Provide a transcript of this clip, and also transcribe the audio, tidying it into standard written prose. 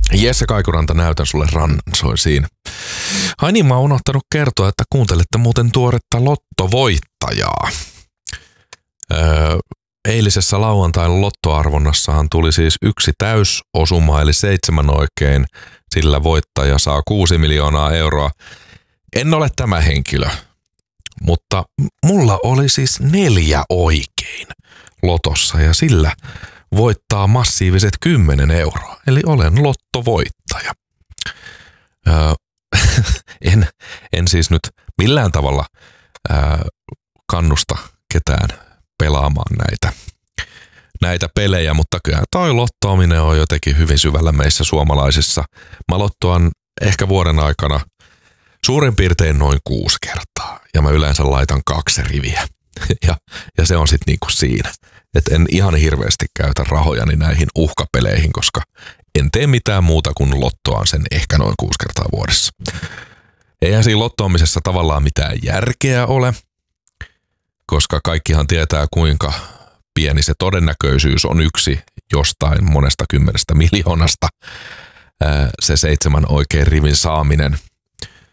Jesse Kaikuranta, näytän sulle rannan, soi siinä. Ai niin, mä oon unohtanut kertoa, että kuuntelette muuten tuoretta lottovoittajaa. Eilisessä lauantain lottoarvonnassahan tuli siis 1 täysosuma, eli 7 oikein. Sillä voittaja saa 6 miljoonaa euroa. En ole tämä henkilö, mutta mulla oli siis 4 oikein lotossa ja sillä voittaa massiiviset 10 euroa. Eli olen lottovoittaja. En siis nyt millään tavalla kannusta ketään pelaamaan näitä pelejä, mutta kyllä toi lottoaminen on jotenkin hyvin syvällä meissä suomalaisissa. Mä lottoan ehkä vuoden aikana suurin piirtein noin 6 kertaa ja mä yleensä laitan 2 riviä ja se on sitten niinku siinä. Et en ihan hirveästi käytä rahojani näihin uhkapeleihin, koska en tee mitään muuta kuin lottoan sen ehkä noin 6 kertaa vuodessa. Eihän siinä lottoamisessa tavallaan mitään järkeä ole, koska kaikkihan tietää kuinka pieni se todennäköisyys on yksi jostain monesta 10 miljoonasta se 7 oikein rivin saaminen.